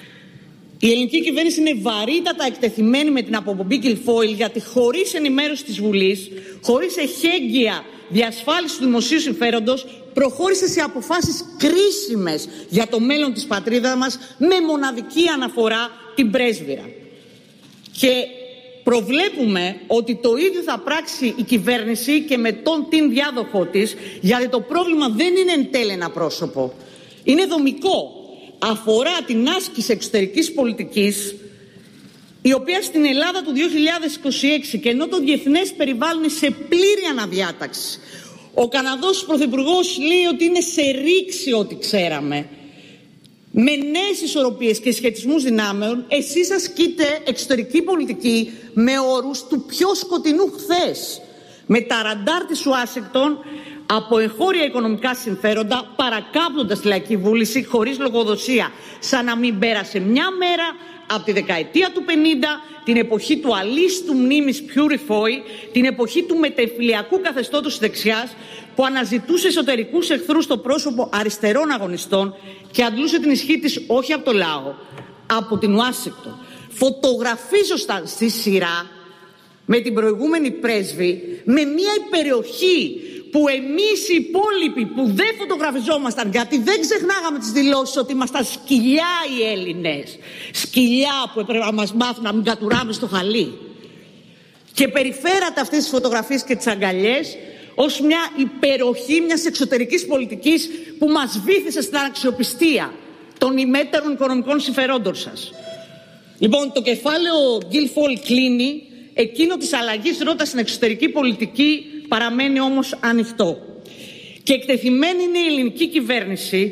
Η ελληνική κυβέρνηση είναι βαρύτατα εκτεθειμένη με την αποπομπή Γκίλ Φόιλ, γιατί χωρίς ενημέρωση της Βουλής, χωρίς εχέγγυα διασφάλιση του δημοσίου συμφέροντος, προχώρησε σε αποφάσεις κρίσιμες για το μέλλον της πατρίδας μας, με μοναδική αναφορά την πρέσβυρα. Και προβλέπουμε ότι το ίδιο θα πράξει η κυβέρνηση και με την διάδοχό της, γιατί το πρόβλημα δεν είναι εν τέλει ένα πρόσωπο. Είναι δομικό. Αφορά την άσκηση εξωτερικής πολιτικής, η οποία στην Ελλάδα του 2026, και ενώ το διεθνές περιβάλλον είναι σε πλήρη αναδιάταξη, ο Καναδός πρωθυπουργός λέει ότι είναι σε ρήξη ό,τι ξέραμε, με νέες ισορροπίες και σχετισμούς δυνάμεων, εσείς ασκείτε εξωτερική πολιτική με όρους του πιο σκοτεινού χθες, με τα ραντάρ της Ουάσιγκτον από εγχώρια οικονομικά συμφέροντα, παρακάπτοντας τη λαϊκή βούληση χωρίς λογοδοσία, σαν να μην πέρασε μια μέρα από τη δεκαετία του 50, την εποχή του αλίστου μνήμης Πιούριφόη, την εποχή του μετεφιλιακού καθεστώτος της δεξιάς, που αναζητούσε εσωτερικούς εχθρούς στο πρόσωπο αριστερών αγωνιστών και αντλούσε την ισχύ της όχι από το λαό, από την Ουάσιγκτον. Φωτογραφίζονταν στη σειρά με την προηγούμενη πρέσβη, με μια περιοχή που εμείς οι υπόλοιποι που δεν φωτογραφιζόμασταν, γιατί δεν ξεχνάγαμε τις δηλώσεις ότι ήμασταν σκυλιά οι Έλληνες, σκυλιά που έπρεπε να μας μάθουν να μην κατουράμε στο χαλί, και περιφέρατε αυτές τις φωτογραφίες και τις αγκαλιές ως μια υπεροχή μιας εξωτερικής πολιτικής που μας βύθισε στην αξιοπιστία των ημέτερων οικονομικών συμφερόντων σας. Λοιπόν, το κεφάλαιο Γκίλ Φόιλ κλείνει, εκείνο της αλλαγής ρότας στην εξωτερική πολιτική παραμένει όμως ανοιχτό. Και εκτεθειμένη είναι η ελληνική κυβέρνηση,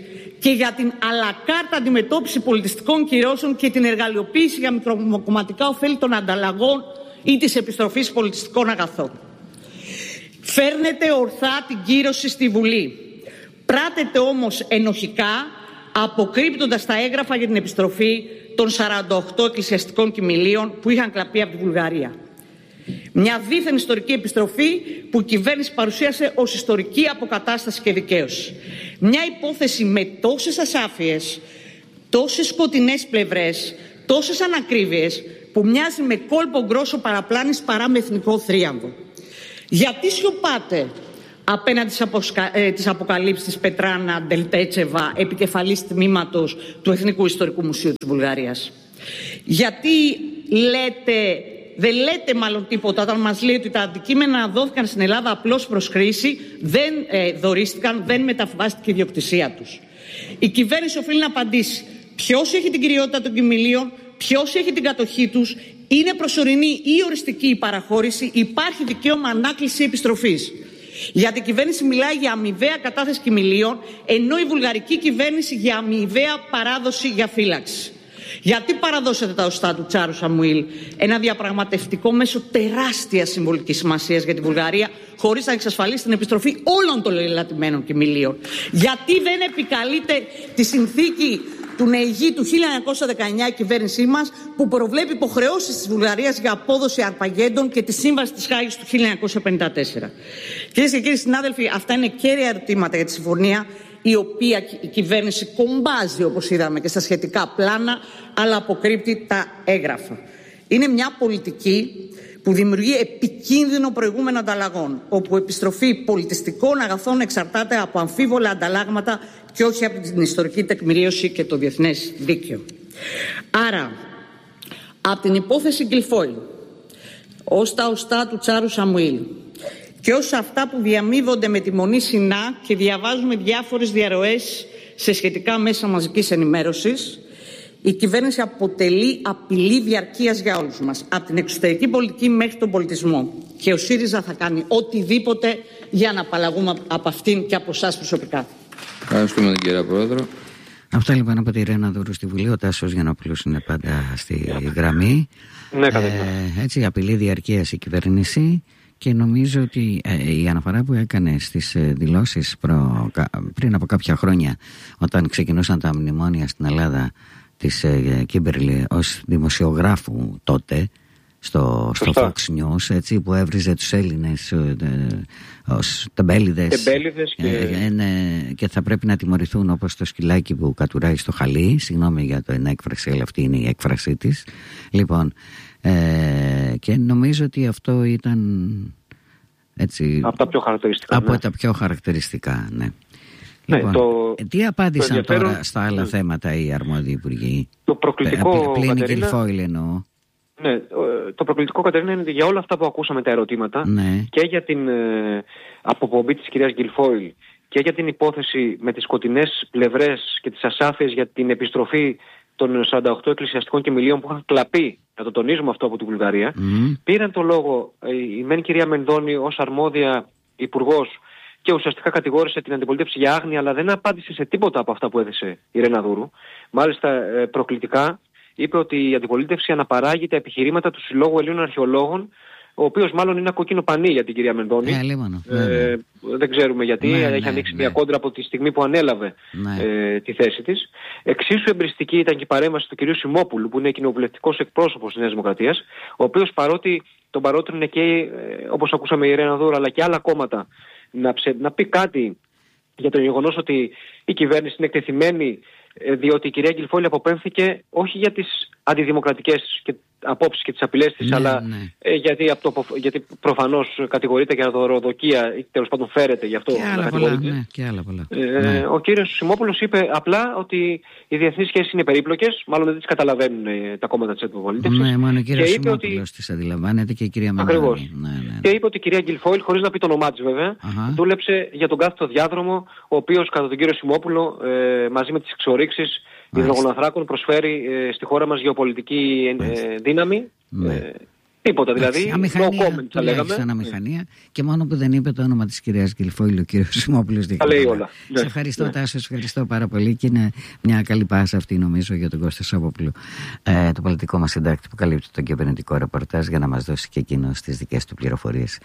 και για την αλακάρτα αντιμετώπιση πολιτιστικών κυρώσεων και την εργαλειοποίηση για μικροκομματικά ωφέλη των ανταλλαγών ή της επιστροφής πολιτιστικών αγαθών. Φέρνετε ορθά την κύρωση στη Βουλή. Πράτετε όμως ενοχικά, αποκρύπτοντας τα έγγραφα για την επιστροφή των 48 εκκλησιαστικών κοιμηλίων που είχαν κλαπεί από τη Βουλγαρία. Μια δίθεν ιστορική επιστροφή που η κυβέρνηση παρουσίασε ως ιστορική αποκατάσταση και δικαίωση. Μια υπόθεση με τόσες ασάφειες, τόσες σκοτεινές πλευρές, τόσες ανακρίβειες που μοιάζει με κόλπο γκρόσο παραπλάνης παρά με εθνικό θρίαμβο. Γιατί σιωπάτε απέναντι στις αποκαλύψεις της Πετράνα Ντελτέτσεβα, επικεφαλής τμήματος του Εθνικού Ιστορικού Μουσείου της Βουλγαρίας? Γιατί δεν λέτε μάλλον τίποτα όταν μας λέει ότι τα αντικείμενα δόθηκαν στην Ελλάδα απλώς προς χρήση, δεν δωρίστηκαν, δεν μεταβάστηκε η ιδιοκτησία τους? Η κυβέρνηση οφείλει να απαντήσει ποιος έχει την κυριότητα των κοιμηλίων, ποιος έχει την κατοχή τους, είναι προσωρινή ή οριστική η παραχώρηση, υπάρχει δικαίωμα ανάκληση επιστροφής. Γιατί η κυβέρνηση μιλάει για αμοιβαία κατάθεση κοιμηλίων, ενώ η βουλγαρική κυβέρνηση για αμοιβαία παράδοση για φύλαξη. Γιατί παραδώσατε τα οστά του Τσάρου Σαμουήλ, ένα διαπραγματευτικό μέσο τεράστιας συμβολικής σημασίας για τη Βουλγαρία, χωρίς να εξασφαλίσει την επιστροφή όλων των λελατημένων κοιμηλίων? Γιατί δεν επικαλείται τη συνθήκη του ΝΕΙΓΙ του 1919 η κυβέρνησή μας, που προβλέπει υποχρεώσεις της Βουλγαρίας για απόδοση αρπαγέντων, και τη Σύμβαση της Χάγης του 1954. Κυρίες και κύριοι συνάδελφοι, αυτά είναι κέρια ερωτήματα για τη συμφωνία, η οποία η κυβέρνηση κομπάζει, όπως είδαμε και στα σχετικά πλάνα, αλλά αποκρύπτει τα έγγραφα. Είναι μια πολιτική που δημιουργεί επικίνδυνο προηγούμενο ανταλλαγών, όπου η επιστροφή πολιτιστικών αγαθών εξαρτάται από αμφίβολα ανταλλάγματα και όχι από την ιστορική τεκμηρίωση και το διεθνές δίκαιο. Άρα, από την υπόθεση Γκιλφόιλ ως τα οστά του Τσάρου Σαμουήλ και ως αυτά που διαμείβονται με τη Μονή Σινά και διαβάζουμε διάφορες διαρροές σε σχετικά μέσα μαζικής ενημέρωσης, η κυβέρνηση αποτελεί απειλή διαρκείας για όλους μας, από την εξωτερική πολιτική μέχρι τον πολιτισμό. Και ο ΣΥΡΙΖΑ θα κάνει οτιδήποτε για να απαλλαγούμε από αυτήν και από εσάς προσωπικά. Ευχαριστούμε την κυρία Πρόεδρο. Αυτά λοιπόν από τη Ρένα Δούρου στη Βουλή. Ο Τάσος Γιαννόπουλος είναι πάντα στη γραμμή. Ναι, έτσι, απειλή διαρκείας η κυβέρνηση. Και νομίζω ότι η αναφορά που έκανε στις δηλώσεις πριν από κάποια χρόνια, όταν ξεκινούσαν τα μνημόνια στην Ελλάδα, της Κίμπερλι ως δημοσιογράφου τότε στο Fox News, έτσι, που έβριζε τους Έλληνες ως τεμπέληδες και θα πρέπει να τιμωρηθούν όπως το σκυλάκι που κατουράει στο χαλί. Συγγνώμη για την έκφραση, αλλά αυτή είναι η έκφρασή της. Λοιπόν, και νομίζω ότι αυτό ήταν έτσι, από τα πιο χαρακτηριστικά. Από τα πιο χαρακτηριστικά, ναι. Λοιπόν, τι απάντησαν τώρα στα άλλα θέματα οι αρμόδιοι υπουργοί? Το προκλητικό, πλην Γκιλφόιλ εννοώ. Ναι, το προκλητικό, Κατερίνα, είναι για όλα αυτά που ακούσαμε τα ερωτήματα, ναι, και για την αποπομπή της κυρίας Γκιλφόιλ και για την υπόθεση με τις σκοτεινές πλευρές και τις ασάφειες για την επιστροφή των 48 εκκλησιαστικών κοιμηλίων που είχαν κλαπεί, να το τονίζουμε αυτό, από τη Βουλγαρία. Πήραν το λόγο η μεν κυρία Μενδώνη ως αρμόδια υπουργός και ουσιαστικά κατηγόρησε την αντιπολίτευση για άγνοια, αλλά δεν απάντησε σε τίποτα από αυτά που έθεσε η Ρένα Δούρου. Μάλιστα, προκλητικά είπε ότι η αντιπολίτευση αναπαράγει τα επιχειρήματα του Συλλόγου Ελλήνων Αρχαιολόγων, ο οποίος μάλλον είναι ένα κόκκινο πανί για την κυρία Μενδώνη. Δεν ξέρουμε γιατί. Έχει ανοίξει μια κόντρα από τη στιγμή που ανέλαβε τη θέση της. Εξίσου εμπριστική ήταν και η παρέμβαση του κυρίου Σιμόπουλου, που είναι κοινοβουλευτικός εκπρόσωπος της Νέας Δημοκρατίας, ο οποίος παρότι τον παρότρινε και, όπως ακούσαμε, η Ρένα Δούρου, αλλά και άλλα κόμματα να πει κάτι για το γεγονός ότι η κυβέρνηση είναι εκτεθειμένη, διότι η κυρία Γκιλφόιλ αποπέμφθηκε όχι για τις αντιδημοκρατικές απόψεις και τις απειλές της, αλλά γιατί προφανώς κατηγορείται για δωροδοκία ή τέλος πάντων φέρεται γι' αυτό να κατηγορείται. Και άλλα πολλά. Ο κύριος Σιμόπουλος είπε απλά ότι οι διεθνείς σχέσεις είναι περίπλοκες, μάλλον δεν τις καταλαβαίνουν τα κόμματα της αντιπολίτευσης. Ναι, μόνο ο κύριος Σιμόπουλος τις αντιλαμβάνεται και η κυρία Μενδώνη. Ακριβώς. Και είπε ότι η κυρία Γκιλφόιλ, χωρίς να πει το όνομά της βέβαια, δούλεψε για τον κάθετο διάδρομο, ο οποίος κατά τον κύριο Σιμόπουλο μαζί με τις εξορίξεις υδρογοναθράκων προσφέρει στη χώρα μας γεωπολιτική δύναμη Τίποτα δηλαδή. Αμηχανία, τουλάχιστον αμηχανία. Και μόνο που δεν είπε το όνομα της κυρίας Γκυλφόιλ, ο κύριος Σιμόπουλος. Τα λέει όλα. Σε ευχαριστώ, Τάσο, σε ευχαριστώ πάρα πολύ. Και είναι μια καλή πάσα αυτή, νομίζω, για τον Κώστα Σαββόπουλο, το πολιτικό μας συντάκτη που καλύπτει τον κυβερνητικό ρεπορτάζ, για να μας δώσει και εκείνο τις δικές του πληροφορίες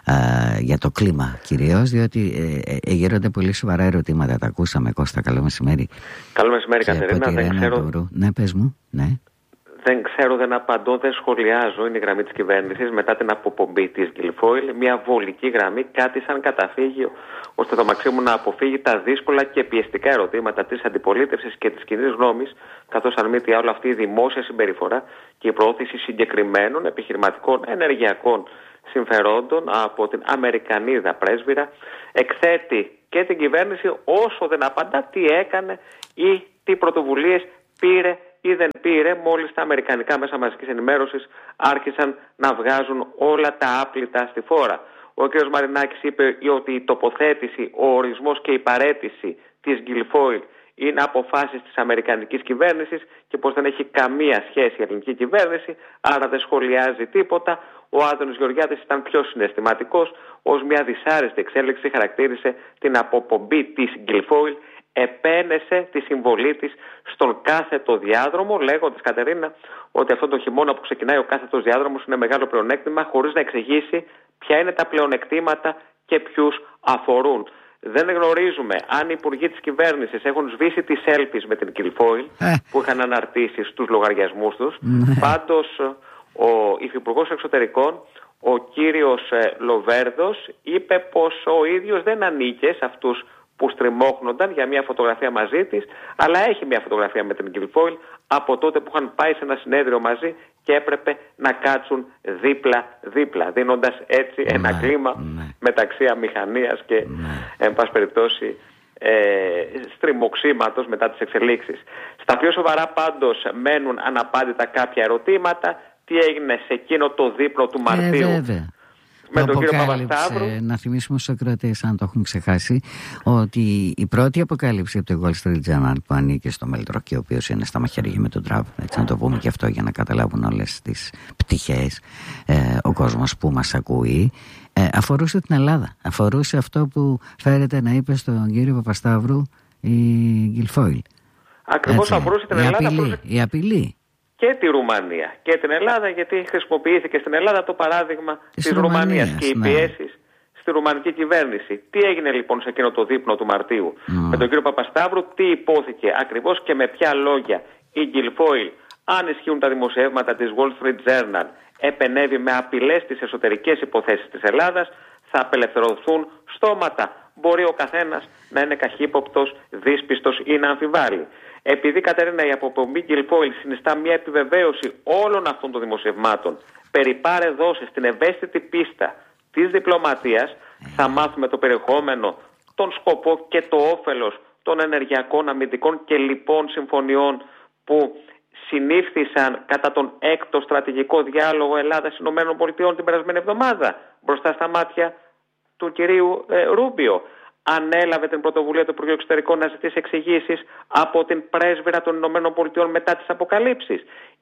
για το κλίμα κυρίως, διότι γέρονται πολύ σοβαρά ερωτήματα. Τα ακούσαμε, Κώστα. Καλό μεσημέρι. Καλό μεσημέρι, Κατερίνα. Δεν ξέρω. Ναι, πες μου. Ναι. Δεν ξέρω, δεν απαντώ, δεν σχολιάζω. Είναι η γραμμή της κυβέρνησης μετά την αποπομπή της Γκυλφόιλ. Μια βολική γραμμή, κάτι σαν καταφύγιο, ώστε το Μαξίμου να αποφύγει τα δύσκολα και πιεστικά ερωτήματα της αντιπολίτευσης και της κοινής γνώμης, καθώς αν μη τι άλλο αυτή η δημόσια συμπεριφορά και η προώθηση συγκεκριμένων επιχειρηματικών ενεργειακών συμφερόντων από την Αμερικανίδα πρέσβυρα εκθέτει και την κυβέρνηση, όσο δεν απαντά τι έκανε ή τι πρωτοβουλίες πήρε ή δεν πήρε, μόλις τα αμερικανικά μέσα μαζικής ενημέρωσης άρχισαν να βγάζουν όλα τα άπλυτα στη φόρα. Ο κ. Μαρινάκης είπε ότι η τοποθέτηση, ο ορισμός και η παραίτηση της Γκυλφόιλ είναι αποφάσεις της αμερικανικής κυβέρνησης και πως δεν έχει καμία σχέση η ελληνική κυβέρνηση, άρα δεν σχολιάζει τίποτα. Ο Άδωνης Γεωργιάδης ήταν πιο συναισθηματικός, ως μια δυσάρεστη εξέλιξη χαρακτήρισε την αποπομπή της Γκυλφόιλ, επένεσε τη συμβολή της στον κάθετο διάδρομο, λέγοντας, Κατερίνα, ότι αυτόν τον χειμώνα που ξεκινάει ο κάθετος διάδρομος είναι μεγάλο πλεονέκτημα, χωρίς να εξηγήσει ποια είναι τα πλεονεκτήματα και ποιους αφορούν. Δεν γνωρίζουμε αν οι υπουργοί της κυβέρνησης έχουν σβήσει τις έλπεις με την Γκυλφόιλ που είχαν αναρτήσει στους λογαριασμούς τους. Πάντως, ο υφυπουργός εξωτερικών, ο κύριος Λοβέρδος, είπε πως ο ίδιος δεν ανήκε σε αυτούς που στριμώχνονταν για μια φωτογραφία μαζί της, αλλά έχει μια φωτογραφία με την Γκυλφόιλ από τότε που είχαν πάει σε ένα συνέδριο μαζί και έπρεπε να κάτσουν δίπλα, δίνοντας έτσι ένα κλίμα μεταξύ αμηχανίας και εν πάση περιπτώσει στριμωξίματος μετά τις εξελίξεις. Στα πιο σοβαρά πάντως μένουν αναπάντητα κάποια ερωτήματα. Τι έγινε σε εκείνο το δείπνο του Μαρτίου με τον κύριο Παπασταύρου. Να θυμίσουμε στους ακροατές, αν το έχουν ξεχάσει, ότι η πρώτη αποκάλυψη από το Wall Street Journal που ανήκει στο Μελτρόκι, ο οποίος είναι στα μαχαίρια με τον Τραμπ, έτσι να το πούμε και αυτό για να καταλάβουν όλες τις πτυχές ο κόσμος που μας ακούει, αφορούσε την Ελλάδα. Αφορούσε αυτό που φέρεται να είπε στον κύριο Παπασταύρου η Γκυλφόιλ. Ακριβώς, αφορούσε την Ελλάδα. Η απειλή. Και τη Ρουμανία και την Ελλάδα, γιατί χρησιμοποιήθηκε στην Ελλάδα το παράδειγμα της Ρουμανίας και οι πιέσεις στη ρουμανική κυβέρνηση. Τι έγινε λοιπόν σε εκείνο το δείπνο του Μαρτίου με τον κύριο Παπασταύρου, τι υπόθηκε ακριβώς και με ποια λόγια η Γκυλφόιλ, αν ισχύουν τα δημοσιεύματα της Wall Street Journal, επενέβη με απειλές στις εσωτερικές υποθέσεις της Ελλάδας, θα απελευθερωθούν στόματα. Μπορεί ο καθένας να είναι καχύποπτος, δύσπιστος ή να αμφιβάλλει. Επειδή, Κατερίνα, η αποπομπή Γκυλφόιλ συνιστά μια επιβεβαίωση όλων αυτών των δημοσιευμάτων περί πάρε δώσε στην ευαίσθητη πίστα της διπλωματίας, θα μάθουμε το περιεχόμενο, τον σκοπό και το όφελος των ενεργειακών, αμυντικών και λοιπών συμφωνιών που συνήφθησαν κατά τον έκτο στρατηγικό διάλογο Ελλάδας-ΗΠΑ την περασμένη εβδομάδα μπροστά στα μάτια του κυρίου Ρούμπιο. Ανέλαβε την πρωτοβουλία του Υπουργείου Εξωτερικών να ζητήσει εξηγήσεις από την πρέσβυρα των ΗΠΑ μετά τις αποκαλύψεις.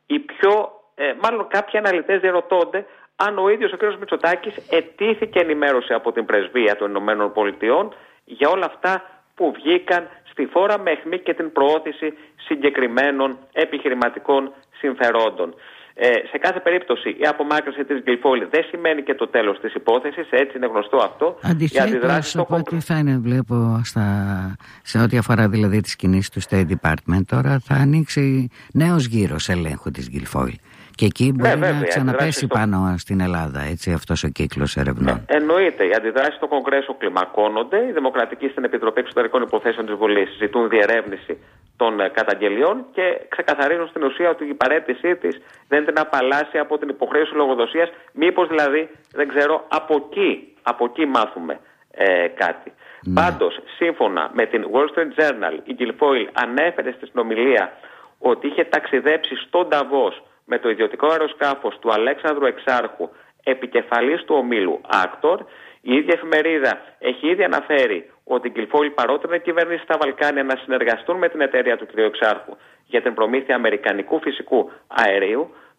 Μάλλον κάποιοι αναλυτές διαρωτώνται αν ο ίδιος ο κ. Μητσοτάκης ετήθηκε ενημέρωση από την πρεσβεία των ΗΠΑ για όλα αυτά που βγήκαν στη φόρα με αιχμή και την προώθηση συγκεκριμένων επιχειρηματικών συμφερόντων. Σε κάθε περίπτωση η απομάκρυνση της Γκυλφόιλ δεν σημαίνει και το τέλος της υπόθεσης, έτσι είναι γνωστό αυτό. Αντιθέτως, από ό,τι θα είναι, βλέπω σε ό,τι αφορά δηλαδή τις κινήσεις του State Department, τώρα θα ανοίξει νέος γύρος ελέγχου της Γκυλφόιλ. Και εκεί μπορεί να ξαναπέσει πάνω στην Ελλάδα, έτσι, αυτός ο κύκλος ερευνών. Εννοείται. Οι αντιδράσεις στο Κογκρέσο κλιμακώνονται. Οι Δημοκρατικοί στην Επιτροπή Εξωτερικών Υποθέσεων της Βουλής ζητούν διερεύνηση των καταγγελιών και ξεκαθαρίζουν στην ουσία ότι η παραίτησή της δεν την απαλλάσσει από την υποχρέωση λογοδοσίας. Μήπως δηλαδή, δεν ξέρω, από εκεί μάθουμε κάτι. Πάντως, σύμφωνα με την Wall Street Journal, η Γκυλφόιλ ανέφερε στη συνομιλία ότι είχε ταξιδέψει στον Νταβός με το ιδιωτικό αεροσκάφος του Αλέξανδρου Εξάρχου, επικεφαλής του ομίλου Άκτορ. Η ίδια εφημερίδα έχει ήδη αναφέρει ότι η Γκυλφόιλ παρότρινε κυβερνήσεις στα Βαλκάνια να συνεργαστούν με την εταιρεία του κ. Εξάρχου για την προμήθεια αμερικανικού φυσικού αερίου.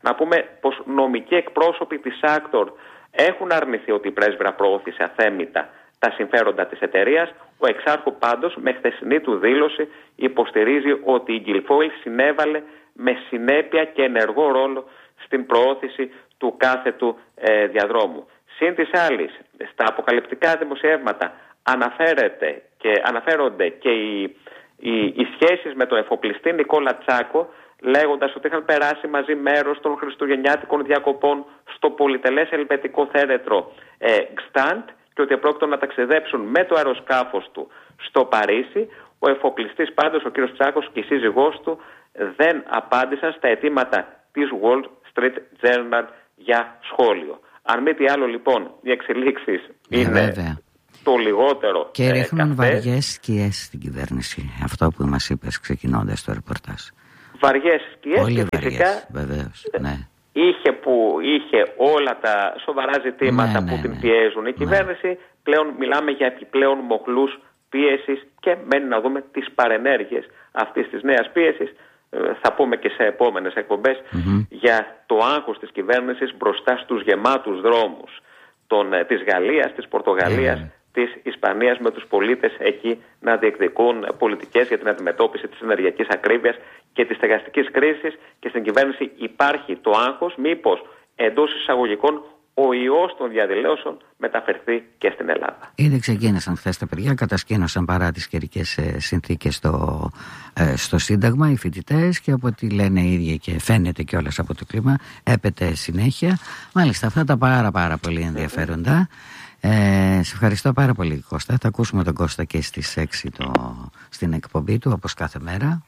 Να πούμε πως νομικοί εκπρόσωποι της Actor έχουν αρνηθεί ότι η πρέσβυρα προώθησε αθέμητα τα συμφέροντα της εταιρείας. Ο εξάρχου πάντως με χθεσινή του δήλωση υποστηρίζει ότι η Guilfoyle συνέβαλε με συνέπεια και ενεργό ρόλο στην προώθηση του κάθετου διαδρόμου. Συν της άλλης, στα αποκαλυπτικά δημοσιεύματα αναφέρονται και οι σχέσεις με τον εφοπλιστή Νικόλα Τσάκο, λέγοντας ότι είχαν περάσει μαζί μέρος των χριστουγεννιάτικων διακοπών στο πολυτελές ελβετικό θέρετρο Gstand και ότι επρόκειτο να ταξιδέψουν με το αεροσκάφος του στο Παρίσι. Ο εφοπλιστής πάντως, ο κ. Τσάκος και η σύζυγός του, δεν απάντησαν στα αιτήματα της Wall Street Journal για σχόλιο. Αν μη τι άλλο, λοιπόν, οι εξελίξεις είναι το λιγότερο. Και ρίχνουν βαριές σκιές στην κυβέρνηση. Αυτό που μας είπες ξεκινώντας το ρεπορτάζ. Βαριές σκιές. Πολύ και βαριές, φυσικά βεβαίως, ναι. Είχε όλα τα σοβαρά ζητήματα που την πιέζουν η κυβέρνηση. Πλέον μιλάμε για επιπλέον μοχλούς πίεσης και μένει να δούμε τις παρενέργειες αυτής της νέας πίεσης. Θα πούμε και σε επόμενες εκπομπές για το άγχος της κυβέρνησης μπροστά στους γεμάτους δρόμους της Γαλλίας, της Πορτογαλίας, της Ισπανίας, με τους πολίτες εκεί να διεκδικούν πολιτικές για την αντιμετώπιση της ενεργειακής ακρίβειας και της στεγαστικής κρίσης, και στην κυβέρνηση υπάρχει το άγχος μήπως εντός εισαγωγικών ο ιός των διαδηλώσεων μεταφερθεί και στην Ελλάδα. Ήδη ξεκίνησαν χθες τα παιδιά, κατασκήνωσαν παρά τις καιρικές συνθήκες στο Σύνταγμα οι φοιτητές, και από ό,τι λένε οι ίδιοι και φαίνεται κιόλας από το κλίμα, έπεται συνέχεια. Μάλιστα, αυτά τα πάρα πολύ ενδιαφέροντα. Σε ευχαριστώ πάρα πολύ, Κώστα. Θα ακούσουμε τον Κώστα και στις 6 στην εκπομπή του, όπως κάθε μέρα.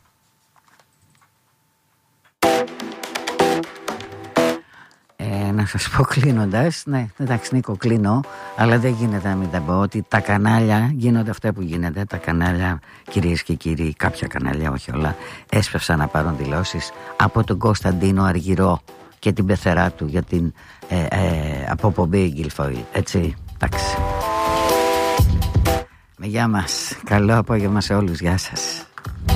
Να σας πω κλείνοντας, ναι, εντάξει Νίκο, κλείνω, αλλά δεν γίνεται να μην τα πω ότι τα κανάλια γίνονται αυτά που γίνεται. Τα κανάλια, κυρίες και κύριοι, κάποια κανάλια, όχι όλα, έσπευσαν να πάρουν δηλώσεις από τον Κωνσταντίνο Αργυρό και την πεθερά του για την αποπομπή Guilfoyle, έτσι, εντάξει. Γεια μας, καλό απόγευμα σε όλους, γεια σας.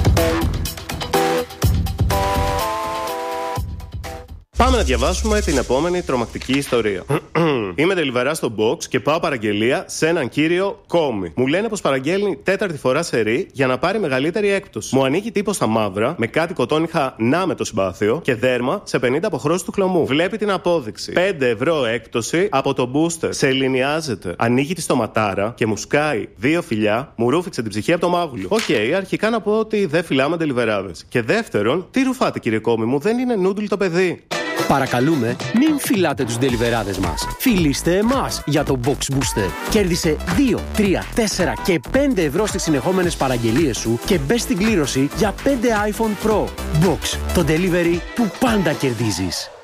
Πάμε να διαβάσουμε την επόμενη τρομακτική ιστορία. Είμαι delivery στο box και πάω παραγγελία σε έναν κύριο Κόμι. Μου λένε πως παραγγέλνει τέταρτη φορά σερί για να πάρει μεγαλύτερη έκπτωση. Μου ανοίγει τύπο στα μαύρα με κάτι κοτόνιχα να με το συμπάθειο και δέρμα σε 50 αποχρώσεις του χλωμού. Βλέπει την απόδειξη. 5 ευρώ έκπτωση από το booster. Σε ελληνιάζεται. Ανοίγει τη στοματάρα και μου σκάει 2 φιλιά. Μου ρούφηξε την ψυχή από το μάγουλο. Οκ, αρχικά να πω ότι δεν φιλάμε deliverάδες. Και δεύτερον, τι ρουφάτε κύριε Κόμι μου, δεν είναι νούντλ το παιδί. Παρακαλούμε, μην φιλάτε τους ντελιβεράδες μας. Φιλήστε εμάς για το Box Booster. Κέρδισε 2, 3, 4 και 5 ευρώ στις συνεχόμενες παραγγελίες σου και μπες στην κλήρωση για 5 iPhone Pro. Box, το delivery που πάντα κερδίζεις.